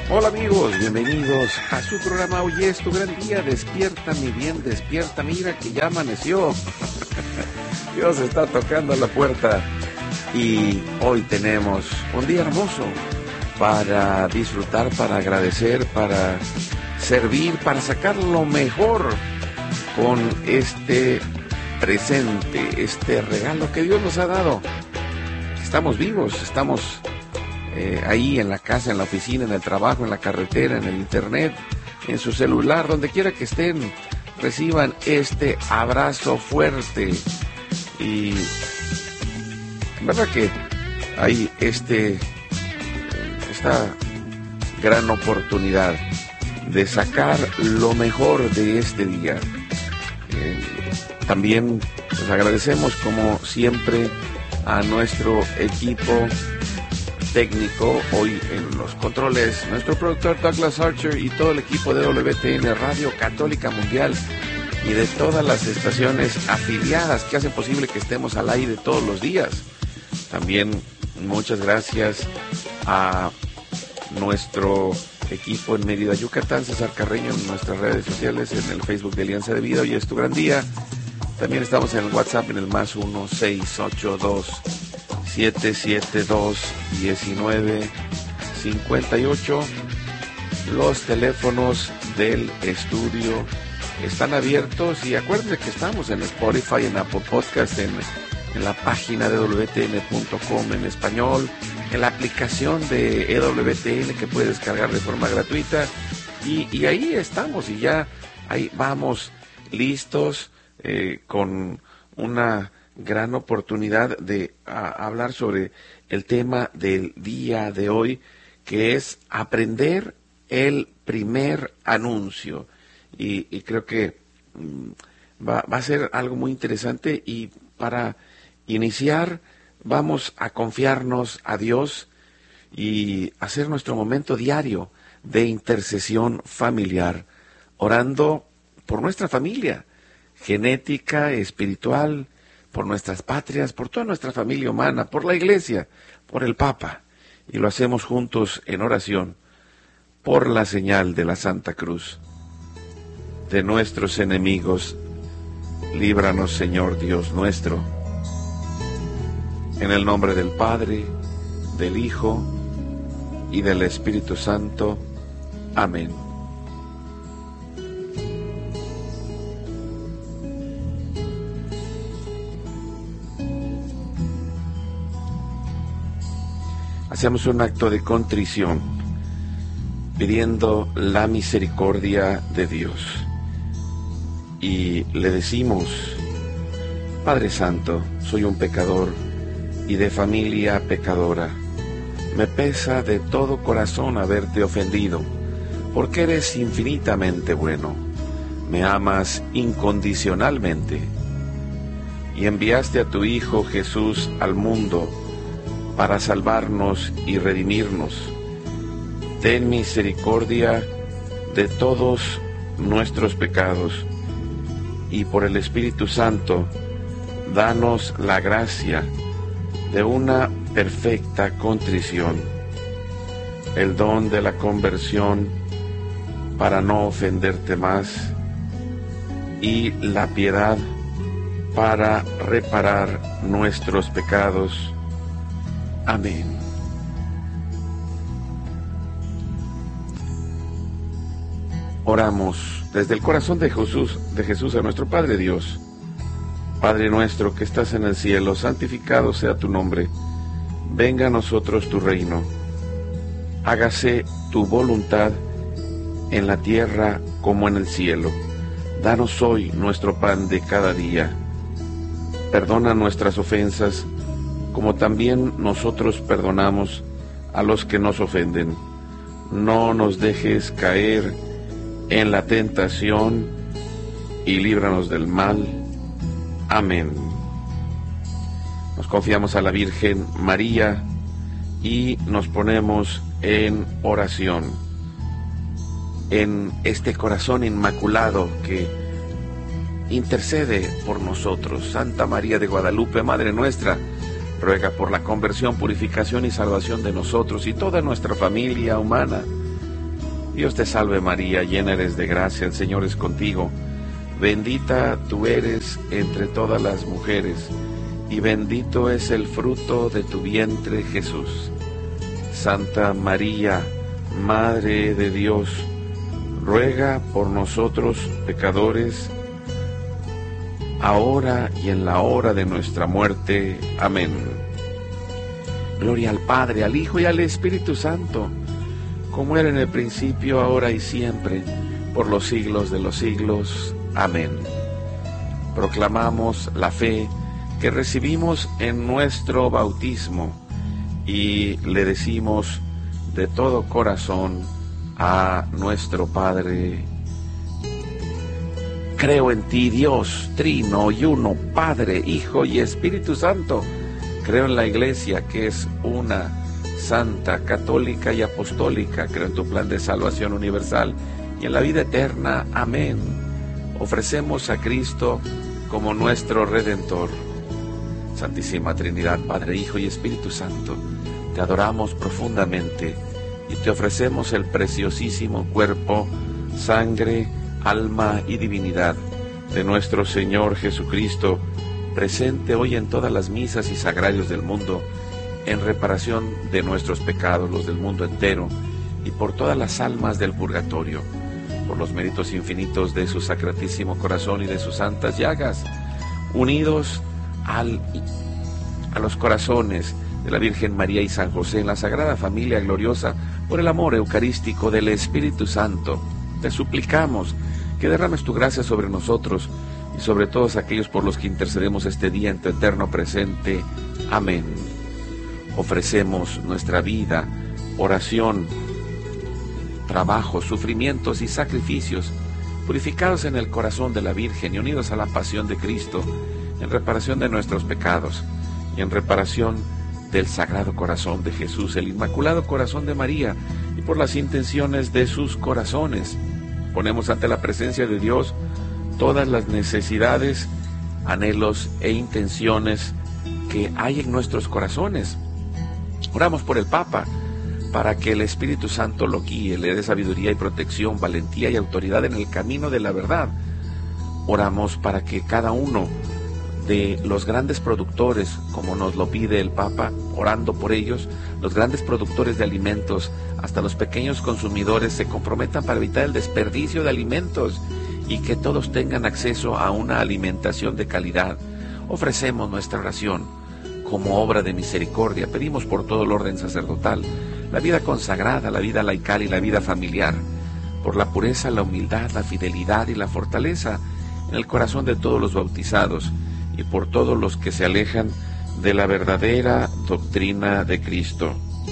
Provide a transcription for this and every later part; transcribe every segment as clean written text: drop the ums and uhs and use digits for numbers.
Hola amigos, bienvenidos a su programa. Hoy es tu gran día, despierta mi bien, despierta, mira que ya amaneció. Dios está tocando a la puerta y hoy tenemos un día hermoso para disfrutar, para agradecer, para servir, para sacar lo mejor con este presente, este regalo que Dios nos ha dado. Estamos vivos, estamos ahí en la casa, en la oficina, en el trabajo, en la carretera, en el internet, en su celular, donde quiera que estén, reciban este abrazo fuerte. Y verdad que hay esta gran oportunidad de sacar lo mejor de este día. También pues agradecemos como siempre a nuestro equipo técnico, hoy en los controles, nuestro productor Douglas Archer y todo el equipo de WTN Radio Católica Mundial y de todas las estaciones afiliadas que hacen posible que estemos al aire todos los días. También muchas gracias a nuestro equipo en Mérida, Yucatán, César Carreño, en nuestras redes sociales, en el Facebook de Alianza de Vida. Hoy es tu gran día. También estamos en el WhatsApp en el más 1-682-772-1958. Los teléfonos del estudio están abiertos y acuérdense que estamos en Spotify, en Apple Podcast, en la página de WTN.com en español, en la aplicación de EWTN que puedes descargar de forma gratuita y ahí estamos y ya ahí vamos listos con una gran oportunidad de hablar sobre el tema del día de hoy, que es aprender el primer anuncio. Y creo que va a ser algo muy interesante, y para iniciar vamos a confiarnos a Dios y hacer nuestro momento diario de intercesión familiar, orando por nuestra familia, genética, espiritual, por nuestras patrias, por toda nuestra familia humana, por la Iglesia, por el Papa, y lo hacemos juntos en oración por la señal de la Santa Cruz. De nuestros enemigos, líbranos, Señor Dios nuestro. En el nombre del Padre, del Hijo y del Espíritu Santo. Amén. Hacemos un acto de contrición, pidiendo la misericordia de Dios. Y le decimos: Padre Santo, soy un pecador y de familia pecadora. Me pesa de todo corazón haberte ofendido, porque eres infinitamente bueno. Me amas incondicionalmente y enviaste a tu Hijo Jesús al mundo para salvarnos y redimirnos. Ten misericordia de todos nuestros pecados y por el Espíritu Santo, danos la gracia de una perfecta contrición, el don de la conversión para no ofenderte más y la piedad para reparar nuestros pecados. Amén. Oramos desde el corazón de Jesús a nuestro Padre Dios. Padre nuestro que estás en el cielo, santificado sea tu nombre. Venga a nosotros tu reino. Hágase tu voluntad en la tierra como en el cielo. Danos hoy nuestro pan de cada día. Perdona nuestras ofensas, como también nosotros perdonamos a los que nos ofenden. No nos dejes caer en la tentación y líbranos del mal. Amén. Nos confiamos a la Virgen María y nos ponemos en oración, en este corazón inmaculado que intercede por nosotros. Santa María de Guadalupe, Madre nuestra, ruega por la conversión, purificación y salvación de nosotros y toda nuestra familia humana. Dios te salve María, llena eres de gracia, el Señor es contigo. Bendita tú eres entre todas las mujeres, y bendito es el fruto de tu vientre, Jesús. Santa María, Madre de Dios, ruega por nosotros pecadores, ahora y en la hora de nuestra muerte. Amén. Gloria al Padre, al Hijo y al Espíritu Santo, como era en el principio, ahora y siempre, por los siglos de los siglos. Amén. Proclamamos la fe que recibimos en nuestro bautismo y le decimos de todo corazón a nuestro Padre: creo en ti, Dios, trino y uno, Padre, Hijo y Espíritu Santo. Creo en la Iglesia, que es una, santa, católica y apostólica. Creo en tu plan de salvación universal y en la vida eterna. Amén. Ofrecemos a Cristo como nuestro Redentor. Santísima Trinidad, Padre, Hijo y Espíritu Santo, te adoramos profundamente y te ofrecemos el preciosísimo cuerpo, sangre, alma y divinidad de nuestro Señor Jesucristo, presente hoy en todas las misas y sagrarios del mundo, en reparación de nuestros pecados, los del mundo entero, y por todas las almas del purgatorio, por los méritos infinitos de su sacratísimo corazón y de sus santas llagas, unidos a los corazones de la Virgen María y San José en la Sagrada Familia gloriosa, por el amor eucarístico del Espíritu Santo, te suplicamos que derrames tu gracia sobre nosotros y sobre todos aquellos por los que intercedemos este día en tu eterno presente. Amén. Ofrecemos nuestra vida, oración, trabajo, sufrimientos y sacrificios, purificados en el corazón de la Virgen y unidos a la pasión de Cristo, en reparación de nuestros pecados y en reparación del Sagrado Corazón de Jesús, el Inmaculado Corazón de María, y por las intenciones de sus corazones. Ponemos ante la presencia de Dios todas las necesidades, anhelos e intenciones que hay en nuestros corazones. Oramos por el Papa, para que el Espíritu Santo lo guíe, le dé sabiduría y protección, valentía y autoridad en el camino de la verdad. Oramos para que cada uno de los grandes productores, como nos lo pide el Papa, orando por ellos, los grandes productores de alimentos, hasta los pequeños consumidores, se comprometan para evitar el desperdicio de alimentos y que todos tengan acceso a una alimentación de calidad. Ofrecemos nuestra oración como obra de misericordia. Pedimos por todo el orden sacerdotal, la vida consagrada, la vida laical y la vida familiar, por la pureza, la humildad, la fidelidad y la fortaleza en el corazón de todos los bautizados y por todos los que se alejan de la verdadera doctrina de Cristo.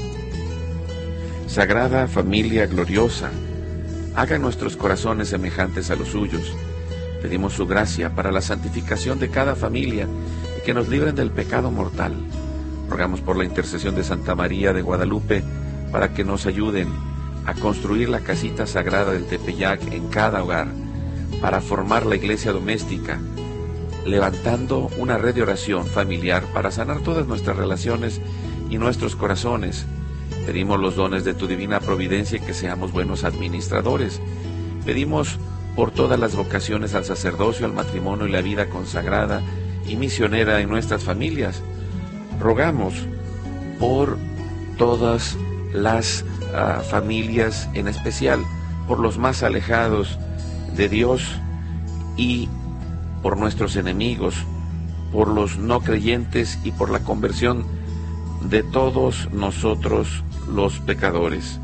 Sagrada Familia gloriosa, haga nuestros corazones semejantes a los suyos. Pedimos su gracia para la santificación de cada familia y que nos libren del pecado mortal. Rogamos por la intercesión de Santa María de Guadalupe para que nos ayuden a construir la casita sagrada del Tepeyac en cada hogar, para formar la iglesia doméstica, levantando una red de oración familiar para sanar todas nuestras relaciones y nuestros corazones. Pedimos los dones de tu divina providencia y que seamos buenos administradores. Pedimos por todas las vocaciones al sacerdocio, al matrimonio y la vida consagrada y misionera en nuestras familias. Rogamos por todas las familias, en especial por los más alejados de Dios y por nuestros enemigos, por los no creyentes y por la conversión de todos nosotros los pecadores.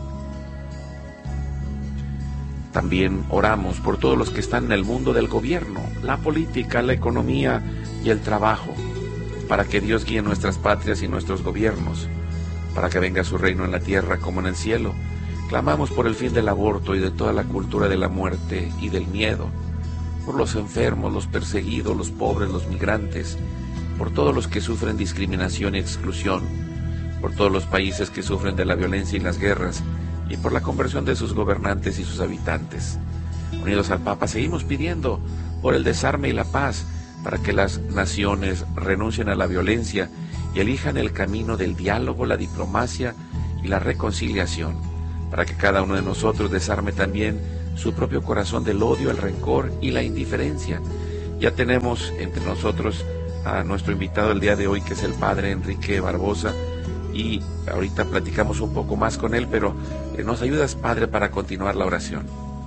También oramos por todos los que están en el mundo del gobierno, la política, la economía y el trabajo, para que Dios guíe nuestras patrias y nuestros gobiernos, para que venga su reino en la tierra como en el cielo. Clamamos por el fin del aborto y de toda la cultura de la muerte y del miedo, por los enfermos, los perseguidos, los pobres, los migrantes, por todos los que sufren discriminación y exclusión, por todos los países que sufren de la violencia y las guerras, y por la conversión de sus gobernantes y sus habitantes. Unidos al Papa, seguimos pidiendo por el desarme y la paz, para que las naciones renuncien a la violencia y elijan el camino del diálogo, la diplomacia y la reconciliación. para que cada uno de nosotros desarme también su propio corazón del odio, el rencor y la indiferencia. Ya tenemos entre nosotros a nuestro invitado el día de hoy, que es el padre Enrique Barbosa, y ahorita platicamos un poco más con él, pero ¿nos ayudas, padre, para continuar la oración?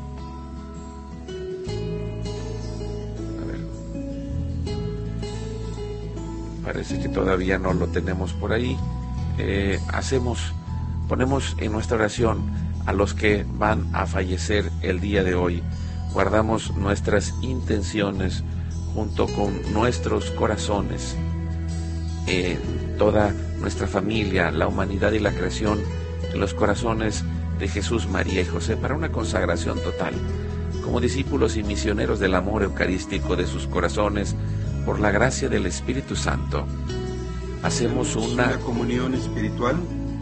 A ver. Parece que todavía no lo tenemos por ahí. Ponemos en nuestra oración a los que van a fallecer el día de hoy. Guardamos nuestras intenciones junto con nuestros corazones, toda nuestra familia, la humanidad y la creación, en los corazones de Jesús, María y José, para una consagración total, como discípulos y misioneros del amor eucarístico de sus corazones, por la gracia del Espíritu Santo. Hacemos una comunión espiritual.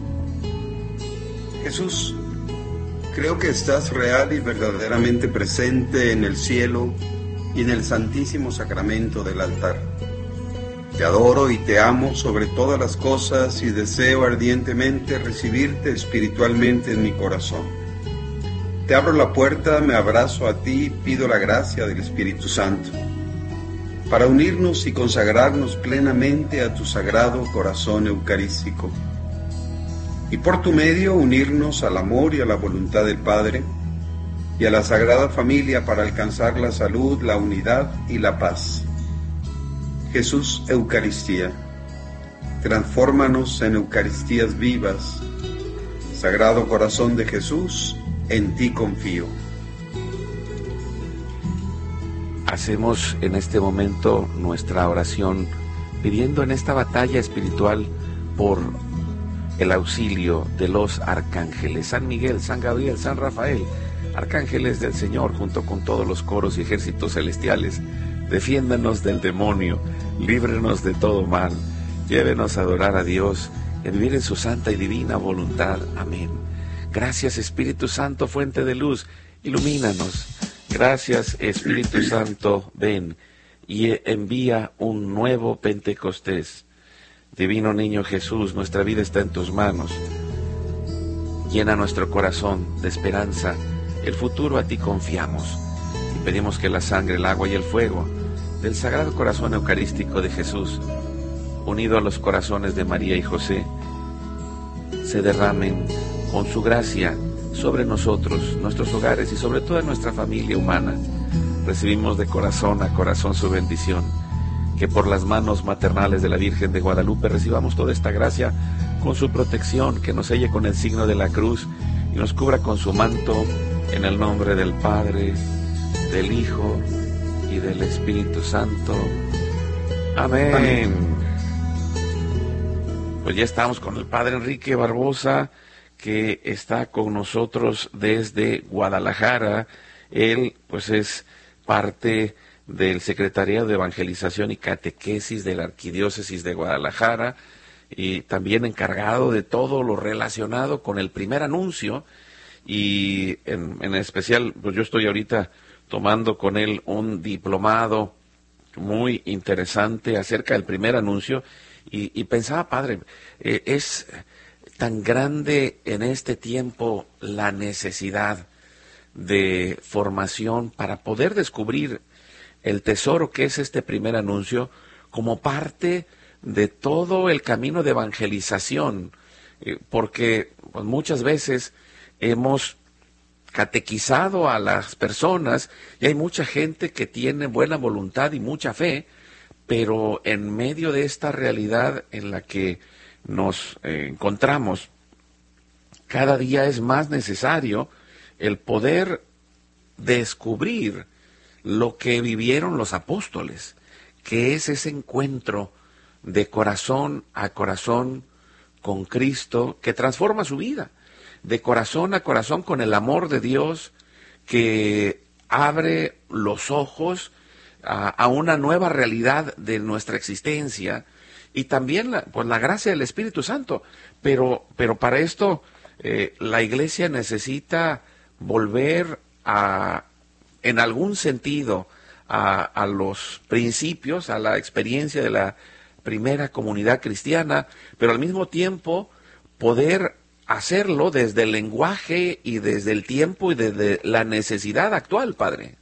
Jesús, creo que estás real y verdaderamente presente en el cielo y en el Santísimo Sacramento del altar. Te adoro y te amo sobre todas las cosas y deseo ardientemente recibirte espiritualmente en mi corazón. Te abro la puerta, me abrazo a ti y pido la gracia del Espíritu Santo para unirnos y consagrarnos plenamente a tu sagrado corazón eucarístico, y por tu medio unirnos al amor y a la voluntad del Padre y a la Sagrada Familia para alcanzar la salud, la unidad y la paz. Jesús, Eucaristía, transfórmanos en Eucaristías vivas. Sagrado Corazón de Jesús, en ti confío. Hacemos en este momento nuestra oración pidiendo en esta batalla espiritual por el auxilio de los arcángeles, San Miguel, San Gabriel, San Rafael, arcángeles del Señor, junto con todos los coros y ejércitos celestiales. Defiéndanos del demonio, líbrenos de todo mal, llévenos a adorar a Dios y a vivir en su santa y divina voluntad. Amén. Gracias, Espíritu Santo, fuente de luz, ilumínanos. Gracias, Espíritu Santo, ven y envía un nuevo Pentecostés. Divino Niño Jesús, nuestra vida está en tus manos. Llena nuestro corazón de esperanza, el futuro a ti confiamos. Y pedimos que la sangre, el agua y el fuego del Sagrado Corazón Eucarístico de Jesús, unido a los corazones de María y José, se derramen con su gracia sobre nosotros, nuestros hogares y sobre toda nuestra familia humana. Recibimos de corazón a corazón su bendición. Que por las manos maternales de la Virgen de Guadalupe recibamos toda esta gracia con su protección, que nos selle con el signo de la cruz y nos cubra con su manto, en el nombre del Padre, del Hijo y del Espíritu Santo. Amén. Amén. Pues ya estamos con el Padre Enrique Barbosa, que está con nosotros desde Guadalajara. Él pues es parte del Secretariado de Evangelización y Catequesis de la Arquidiócesis de Guadalajara, y también encargado de todo lo relacionado con el primer anuncio, y en especial, pues yo estoy ahorita tomando con él un diplomado muy interesante acerca del primer anuncio, y pensaba, padre, es tan grande en este tiempo la necesidad de formación para poder descubrir el tesoro que es este primer anuncio como parte de todo el camino de evangelización, porque pues, muchas veces hemos catequizado a las personas y hay mucha gente que tiene buena voluntad y mucha fe, pero en medio de esta realidad en la que nos encontramos, cada día es más necesario el poder descubrir lo que vivieron los apóstoles, que es ese encuentro de corazón a corazón con Cristo que transforma su vida, de corazón a corazón con el amor de Dios que abre los ojos a una nueva realidad de nuestra existencia, y también la gracia del Espíritu Santo. Pero para esto la Iglesia necesita volver en algún sentido a los principios, a la experiencia de la primera comunidad cristiana, pero al mismo tiempo poder hacerlo desde el lenguaje y desde el tiempo y desde la necesidad actual, padre.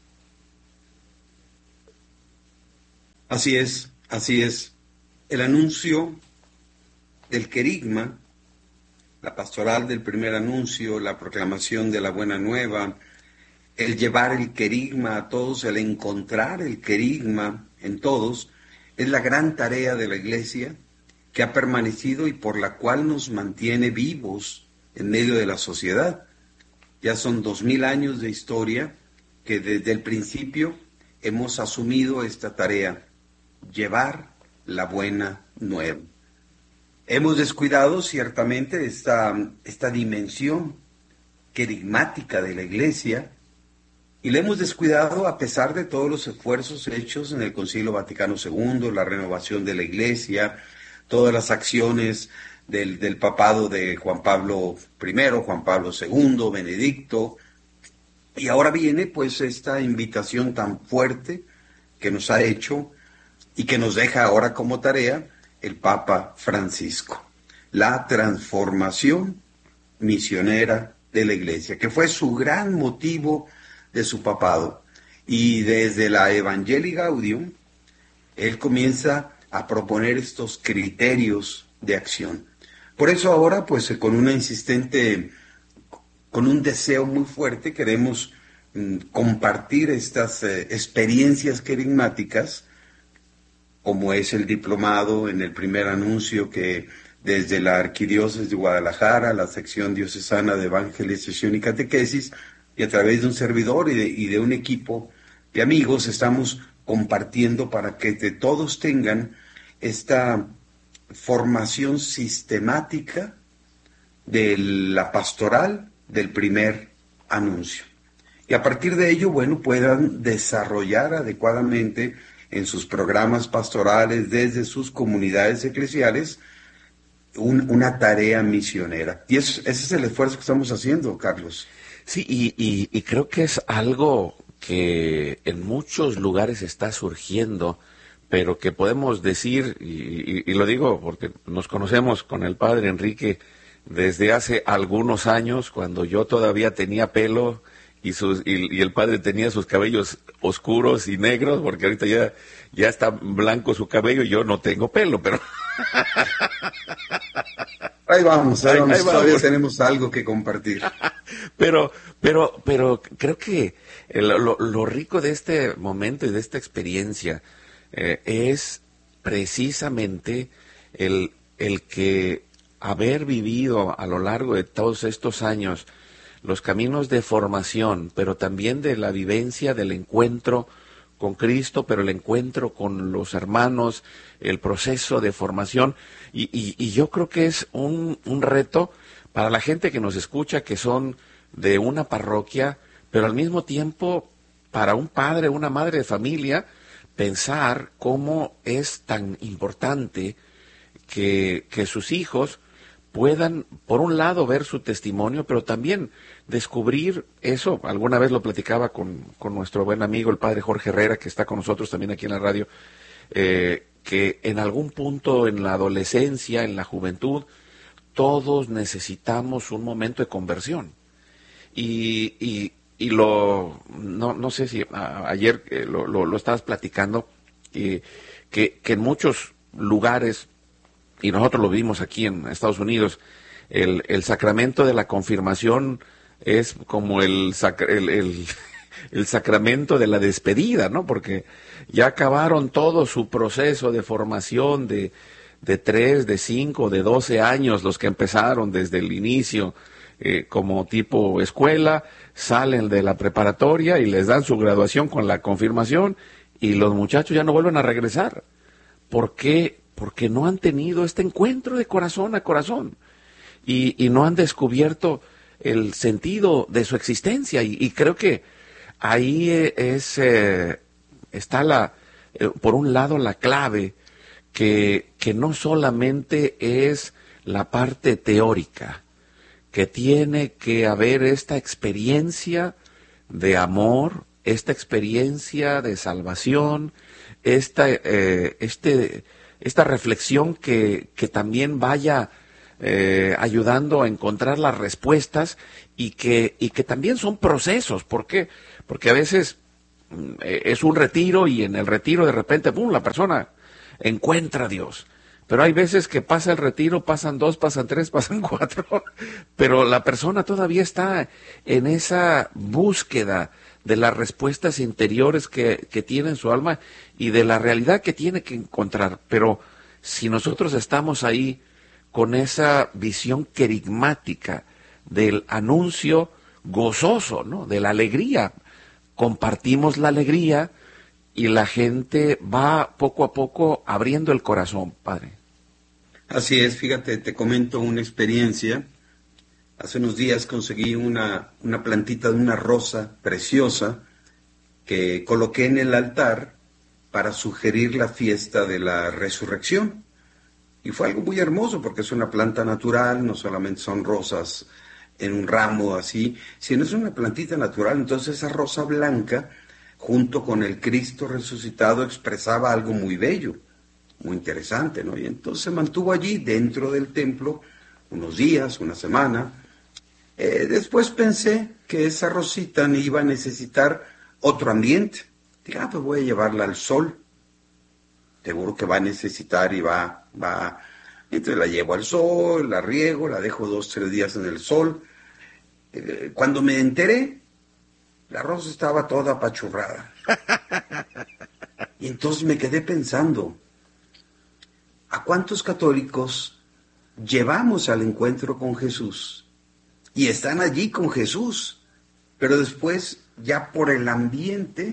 Así es, así es. El anuncio del querigma, la pastoral del primer anuncio, la proclamación de la buena nueva, el llevar el querigma a todos, el encontrar el querigma en todos, es la gran tarea de la Iglesia que ha permanecido y por la cual nos mantiene vivos en medio de la sociedad. Ya son 2000 años de historia que desde el principio hemos asumido esta tarea, llevar la buena nueva. Hemos descuidado ciertamente esta dimensión querigmática de la Iglesia, y la hemos descuidado a pesar de todos los esfuerzos hechos en el Concilio Vaticano II, la renovación de la Iglesia, todas las acciones del papado de Juan Pablo I, Juan Pablo II, Benedicto. Y ahora viene pues esta invitación tan fuerte que nos ha hecho y que nos deja ahora como tarea el Papa Francisco. La transformación misionera de la Iglesia, que fue su gran motivo de su papado. Y desde la Evangelii Gaudium, él comienza a proponer estos criterios de acción. Por eso ahora, pues con un deseo muy fuerte, queremos compartir estas experiencias querigmáticas, como es el diplomado en el primer anuncio que desde la Arquidiócesis de Guadalajara, la sección diocesana de Evangelización y Catequesis, y a través de un servidor y de un equipo de amigos, estamos compartiendo para que todos tengan esta formación sistemática de la pastoral del primer anuncio. Y a partir de ello, bueno, puedan desarrollar adecuadamente en sus programas pastorales, desde sus comunidades eclesiales, una tarea misionera. Y ese es el esfuerzo que estamos haciendo, Carlos. Sí, y creo que es algo que en muchos lugares está surgiendo, pero que podemos decir, y lo digo porque nos conocemos con el padre Enrique desde hace algunos años, cuando yo todavía tenía pelo y el padre tenía sus cabellos oscuros y negros, porque ahorita ya está blanco su cabello y yo no tengo pelo, pero... Ahí vamos, todavía tenemos algo que compartir. Pero creo que lo rico de este momento y de esta experiencia es precisamente el que haber vivido a lo largo de todos estos años los caminos de formación, pero también de la vivencia del encuentro con Cristo, pero el encuentro con los hermanos, el proceso de formación, y yo creo que es un reto para la gente que nos escucha, que son de una parroquia, pero al mismo tiempo para un padre, una madre de familia, pensar cómo es tan importante que sus hijos puedan, por un lado, ver su testimonio, pero también descubrir eso. Alguna vez lo platicaba con nuestro buen amigo, el padre Jorge Herrera, que está con nosotros también aquí en la radio, que en algún punto en la adolescencia, en la juventud, todos necesitamos un momento de conversión. No sé si ayer lo estabas platicando, que en muchos lugares, y nosotros lo vimos aquí en Estados Unidos, el sacramento de la confirmación es como el sacramento de la despedida, ¿no? Porque ya acabaron todo su proceso de formación de 3, de 5, de 12 años, los que empezaron desde el inicio como tipo escuela, salen de la preparatoria y les dan su graduación con la confirmación, y los muchachos ya no vuelven a regresar. ¿Por qué? Porque no han tenido este encuentro de corazón a corazón y no han descubierto el sentido de su existencia, y creo que ahí está por un lado la clave, que no solamente es la parte teórica, que tiene que haber esta experiencia de amor, esta experiencia de salvación, esta reflexión que también vaya ayudando a encontrar las respuestas y que también son procesos. ¿Por qué? Porque a veces es un retiro y en el retiro de repente, ¡pum!, la persona encuentra a Dios. Pero hay veces que pasa el retiro, pasan 2, pasan 3, pasan 4, pero la persona todavía está en esa búsqueda de las respuestas interiores que tiene en su alma y de la realidad que tiene que encontrar. Pero si nosotros estamos ahí con esa visión querigmática del anuncio gozoso, ¿no?, de la alegría, compartimos la alegría y la gente va poco a poco abriendo el corazón, padre. Así es, fíjate, te comento una experiencia. Hace unos días conseguí una plantita de una rosa preciosa que coloqué en el altar para sugerir la fiesta de la resurrección. Y fue algo muy hermoso porque es una planta natural, no solamente son rosas en un ramo así, sino es una plantita natural. Entonces esa rosa blanca, junto con el Cristo resucitado, expresaba algo muy bello, muy interesante, ¿no? Y entonces se mantuvo allí dentro del templo unos días, una semana. Después pensé que esa rosita iba a necesitar otro ambiente. Dije, pues voy a llevarla al sol. Seguro que va a necesitar y va. Entonces la llevo al sol, la riego, la dejo 2, 3 días en el sol. Cuando me enteré, la rosa estaba toda apachurrada. Y entonces me quedé pensando, ¿a cuántos católicos llevamos al encuentro con Jesús? Y están allí con Jesús, pero después ya por el ambiente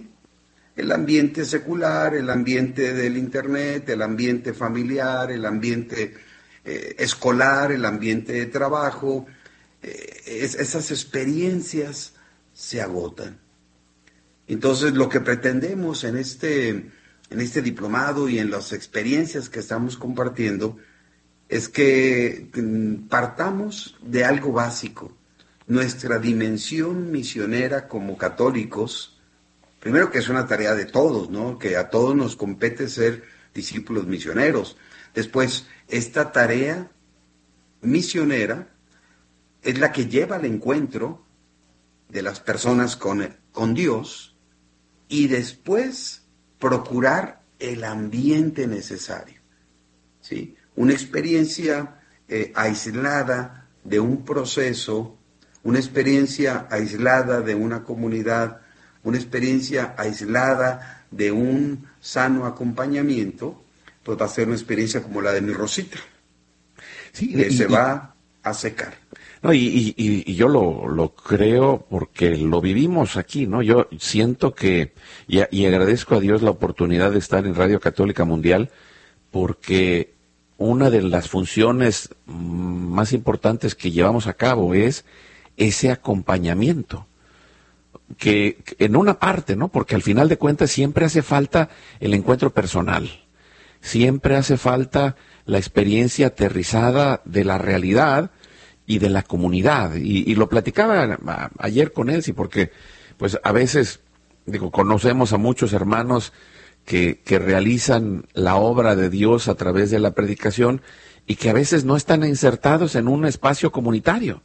secular, el ambiente del internet, el ambiente familiar, el ambiente escolar, el ambiente de trabajo, esas experiencias se agotan. Entonces lo que pretendemos en este diplomado y en las experiencias que estamos compartiendo es que partamos de algo básico. Nuestra dimensión misionera como católicos, primero que es una tarea de todos, ¿no?, que a todos nos compete ser discípulos misioneros. Después, esta tarea misionera es la que lleva al encuentro de las personas con Dios y después procurar el ambiente necesario, ¿sí? Una experiencia aislada de un proceso, una experiencia aislada de una comunidad, una experiencia aislada de un sano acompañamiento, pues va a ser una experiencia como la de mi rosita, sí, que se va a secar. No, y yo lo creo porque lo vivimos aquí, ¿no? Yo siento que, y agradezco a Dios la oportunidad de estar en Radio Católica Mundial, porque una de las funciones más importantes que llevamos a cabo es ese acompañamiento, que en una parte, ¿no?, porque al final de cuentas siempre hace falta el encuentro personal, siempre hace falta la experiencia aterrizada de la realidad y de la comunidad, y lo platicaba ayer con Elsie, porque pues a veces, conocemos a muchos hermanos que realizan la obra de Dios a través de la predicación y que a veces no están insertados en un espacio comunitario,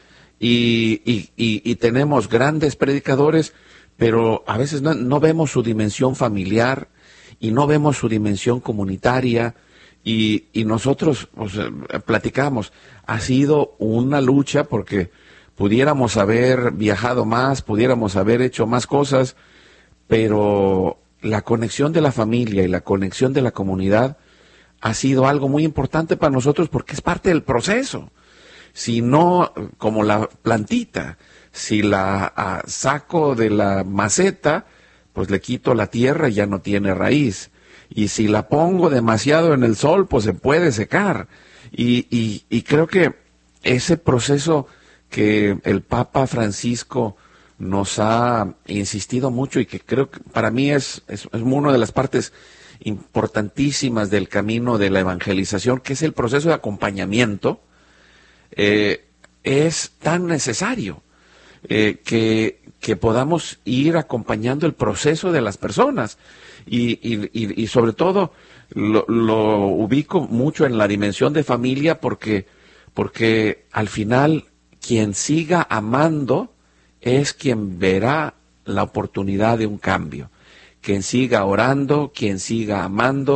y tenemos grandes predicadores, pero a veces no vemos su dimensión familiar y no vemos su dimensión comunitaria. Y nosotros platicamos, ha sido una lucha porque pudiéramos haber viajado más, pudiéramos haber hecho más cosas, pero la conexión de la familia y la conexión de la comunidad ha sido algo muy importante para nosotros porque es parte del proceso. Si no, como la plantita, si la saco de la maceta, pues le quito la tierra y ya no tiene raíz. Y si la pongo demasiado en el sol, pues se puede secar. Y creo que ese proceso que el Papa Francisco nos ha insistido mucho y que creo que para mí es una de las partes importantísimas del camino de la evangelización, que es el proceso de acompañamiento, es tan necesario que podamos ir acompañando el proceso de las personas. Y sobre todo lo ubico mucho en la dimensión de familia porque porque al final quien siga amando es quien verá la oportunidad de un cambio. Quien siga orando, quien siga amando,